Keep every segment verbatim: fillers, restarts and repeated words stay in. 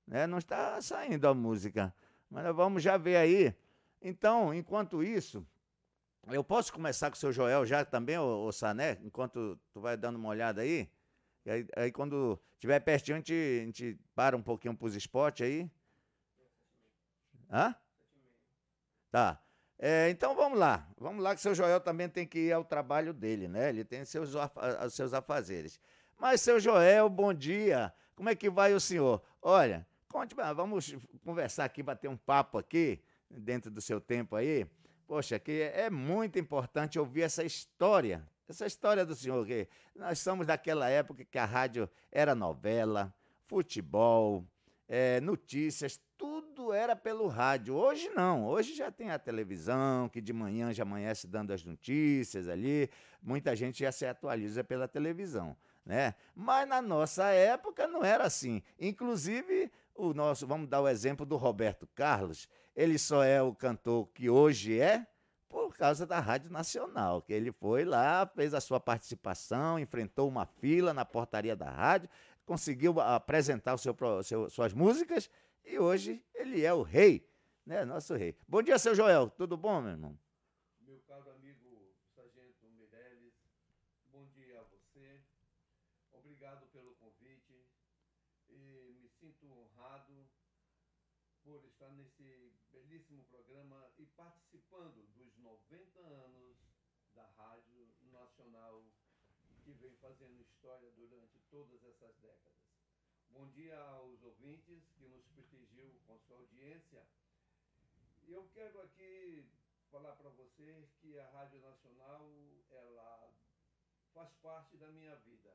né? Não está saindo a música. Mas nós vamos já ver aí. Então, enquanto isso, eu posso começar com o seu Joel já também, ô, ô Sané, enquanto tu vai dando uma olhada aí? E aí, aí quando tiver pertinho, a gente, a gente para um pouquinho para os esportes aí. Hã? Tá. É, então vamos lá. Vamos lá que o seu Joel também tem que ir ao trabalho dele, né? Ele tem seus, afa- os seus afazeres. Mas, seu Joel, bom dia. Como é que vai o senhor? Olha, conte, vamos conversar aqui, bater um papo aqui, dentro do seu tempo aí. Poxa, que é muito importante ouvir essa história. Essa história do senhor, que nós somos daquela época que a rádio era novela, futebol, é, notícias, tudo era pelo rádio. Hoje não, hoje já tem a televisão, que de manhã já amanhece dando as notícias ali, muita gente já se atualiza pela televisão, né? Mas na nossa época não era assim. Inclusive, o nosso, vamos dar o exemplo do Roberto Carlos, ele só é o cantor que hoje é por causa da Rádio Nacional, que ele foi lá, fez a sua participação, enfrentou uma fila na portaria da rádio, conseguiu apresentar o seu, seu, suas músicas e hoje ele é o rei, né? Nosso rei. Bom dia, seu Joel. Tudo bom, meu irmão? Meu caro amigo Sargento Meirelles, bom dia a você. Obrigado pelo convite e me sinto honrado por estar nesse belíssimo programa e participando dos noventa anos da Rádio Nacional que vem fazendo história durante todas essas décadas. Bom dia aos ouvintes que nos prestigiam com sua audiência. E eu quero aqui falar para você que a Rádio Nacional ela faz parte da minha vida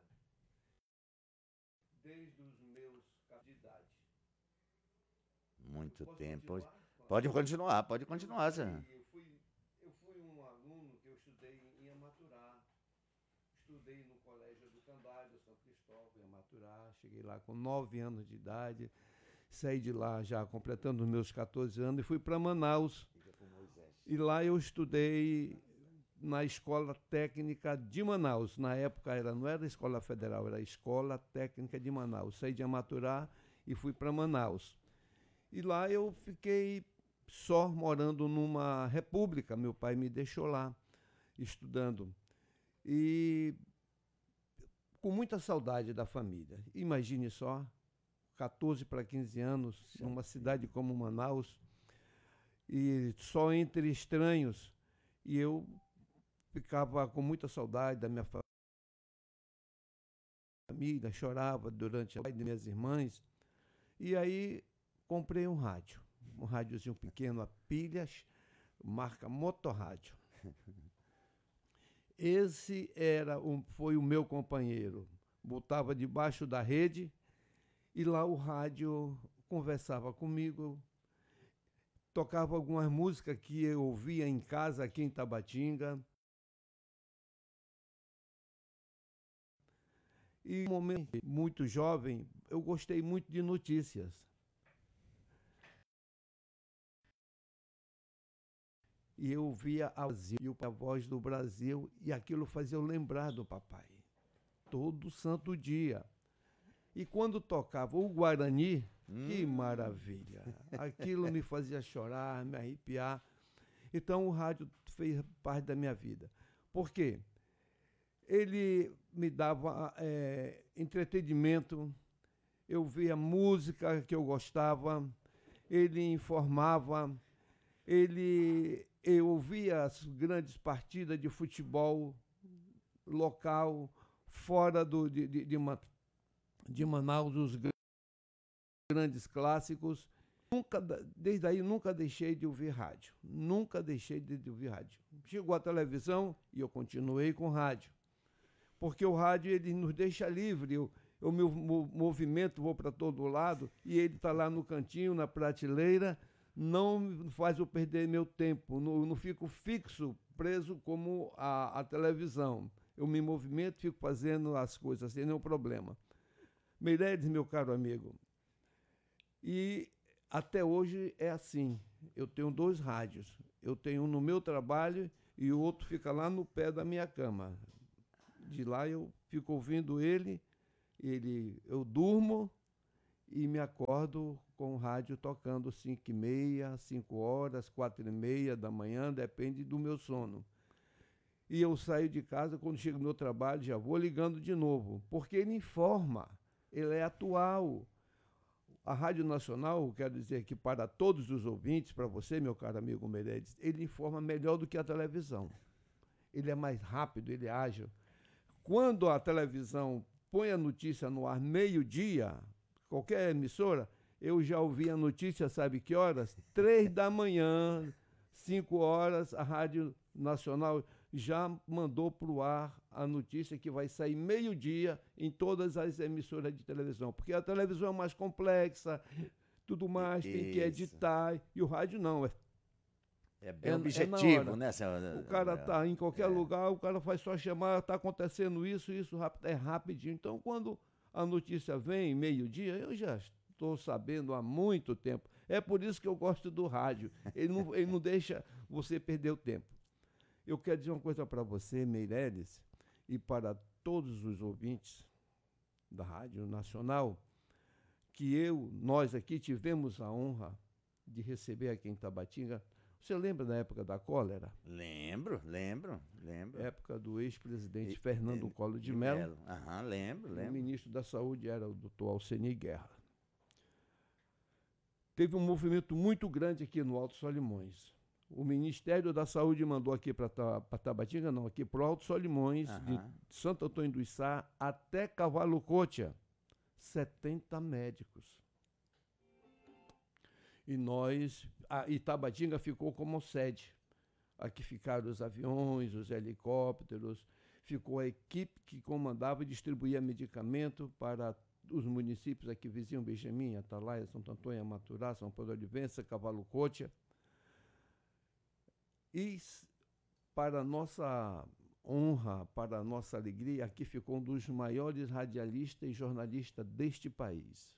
desde os meus de idade. Eu Muito posso tempo. continuar? Pode continuar, pode continuar, Zé. Aí, eu fui, eu fui um aluno que eu estudei em Amaturá. Estudei no Colégio do Candário, São Cristóvão, em Amaturá. Cheguei lá com nove anos de idade. Saí de lá já completando os meus catorze anos e fui para Manaus. E lá eu estudei na Escola Técnica de Manaus. Na época era, não era Escola Federal, era Escola Técnica de Manaus. Saí de Amaturá e fui para Manaus. E lá eu fiquei só morando numa república. Meu pai me deixou lá, estudando. E com muita saudade da família. Imagine só, catorze para quinze anos, numa cidade como Manaus, e só entre estranhos. E eu ficava com muita saudade da minha família, chorava durante a das minhas irmãs. E aí comprei um rádio, um rádiozinho pequeno a pilhas, marca Motorrádio. Esse era um, foi o meu companheiro. Botava debaixo da rede e lá o rádio conversava comigo, tocava algumas músicas que eu ouvia em casa aqui em Tabatinga. E, um momento muito jovem, eu gostei muito de notícias. E eu ouvia a, Brasil, a voz do Brasil, e aquilo fazia eu lembrar do papai, todo santo dia. E quando tocava o Guarani, hum. Que maravilha! Aquilo me fazia chorar, me arrepiar. Então o rádio fez parte da minha vida. Por quê? Ele me dava é, entretenimento, eu via música que eu gostava, ele informava, ele, eu ouvia as grandes partidas de futebol local, fora do, de, de, de, de Manaus, os grandes clássicos. Nunca, desde aí nunca deixei de ouvir rádio, nunca deixei de, de ouvir rádio. Chegou a televisão e eu continuei com rádio. Porque o rádio ele nos deixa livre, eu, eu meu movimento, vou para todo lado e ele está lá no cantinho, na prateleira, não faz eu perder meu tempo, não, não fico fixo, preso como a, a televisão. Eu me movimento, fico fazendo as coisas sem nenhum problema. Meirelles, meu caro amigo, e até hoje é assim, eu tenho dois rádios, eu tenho um no meu trabalho e o outro fica lá no pé da minha cama. De lá eu fico ouvindo ele, ele eu durmo e me acordo com o rádio tocando cinco e meia, cinco horas, quatro e meia da manhã, depende do meu sono. E eu saio de casa, quando chego no meu trabalho, já vou ligando de novo, porque ele informa, ele é atual. A Rádio Nacional, quero dizer que para todos os ouvintes, para você, meu caro amigo Meirelles, ele informa melhor do que a televisão. Ele é mais rápido, ele é ágil. Quando a televisão põe a notícia no ar meio-dia, qualquer emissora, eu já ouvi a notícia, sabe que horas? Três da manhã, cinco horas, a Rádio Nacional já mandou para o ar a notícia que vai sair meio-dia em todas as emissoras de televisão. Porque a televisão é mais complexa, tudo mais, Isso. tem que editar. E o rádio não, é É bem é, objetivo, é né, senhora? O cara está em qualquer é. lugar, o cara faz só chamar, está acontecendo isso, isso, é rapidinho. Então, quando a notícia vem meio-dia, eu já estou sabendo há muito tempo. É por isso que eu gosto do rádio. Ele não, ele não deixa você perder o tempo. Eu quero dizer uma coisa para você, Meirelles, e para todos os ouvintes da Rádio Nacional, que eu, nós aqui tivemos a honra de receber aqui em Tabatinga. Você lembra da época da cólera? Lembro, lembro, lembro. Época do ex-presidente Fernando Collor de Mello. Aham, lembro, lembro. O ministro da Saúde era o doutor Alceni Guerra. Teve um movimento muito grande aqui no Alto Solimões. O Ministério da Saúde mandou aqui para Tabatinga, não, aqui para o Alto Solimões, uhum. de Santo Antônio do Içá até Cavalo Cotia, setenta médicos. E nós, a Itabatinga ficou como sede. Aqui ficaram os aviões, os helicópteros, ficou a equipe que comandava e distribuía medicamento para os municípios aqui vizinhos, Benjamin, Atalaia, Santo Antônio, Amaturá, São Paulo de Olivença, Cavalo Cotia. E, para nossa honra, para nossa alegria, aqui ficou um dos maiores radialistas e jornalistas deste país,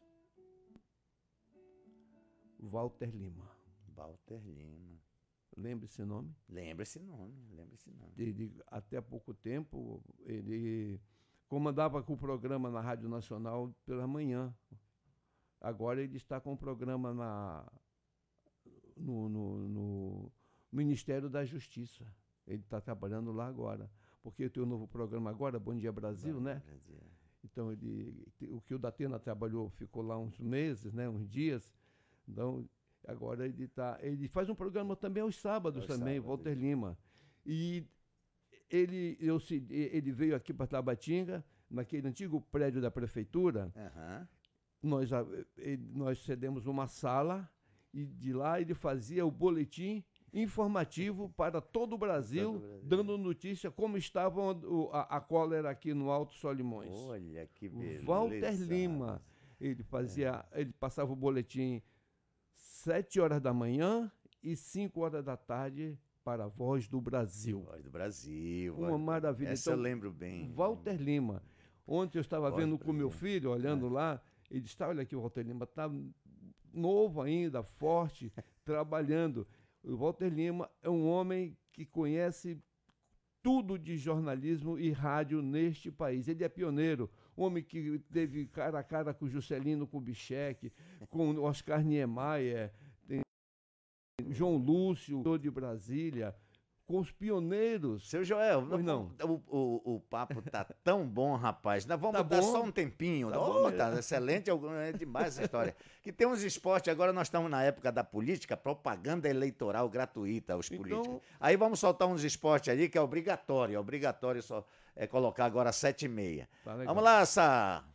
Walter Lima. Walter Lima. Lembra esse nome? Lembra esse nome, lembra esse nome. Ele, até há pouco tempo, ele comandava com o programa na Rádio Nacional pela manhã. Agora ele está com o programa na, no... no, no Ministério da Justiça. Ele está trabalhando lá agora. Porque tem um novo programa agora, Bom Dia Brasil, Bom né? Brasil. Então, ele, o que o Datena trabalhou, ficou lá uns meses, né? uns dias. Então, agora ele está... Ele faz um programa também aos sábados aos também, sábados. Walter Lima. E ele, eu, ele veio aqui para Tabatinga, naquele antigo prédio da prefeitura. Uhum. Nós, ele, nós cedemos uma sala e de lá ele fazia o boletim informativo para todo o Brasil, todo o Brasil. Dando notícia como estava a, a cólera aqui no Alto Solimões. Olha que beleza. Walter Lima, ele fazia, é. ele passava o boletim sete horas da manhã e cinco horas da tarde para a Voz do Brasil. Voz do Brasil. Uma maravilha. Essa então, eu lembro bem. Walter Lima. Ontem eu estava Voz vendo com meu filho, olhando é. lá, ele disse, olha aqui o Walter Lima, está novo ainda, forte, trabalhando. O Walter Lima é um homem que conhece tudo de jornalismo e rádio neste país. Ele é pioneiro, homem que teve cara a cara com o Juscelino Kubitschek, com o Oscar Niemeyer, tem João Lúcio, de Brasília, com os pioneiros. Seu Joel, não. O, o, o papo tá tão bom, rapaz. Nós vamos tá dar bom. só um tempinho. Tá, oh, tá excelente, é demais essa história. Que tem uns esportes, agora nós estamos na época da política, propaganda eleitoral gratuita aos então... políticos. Aí vamos soltar uns esportes ali que é obrigatório, é obrigatório só é colocar agora às sete e meia. Tá vamos lá, Sá.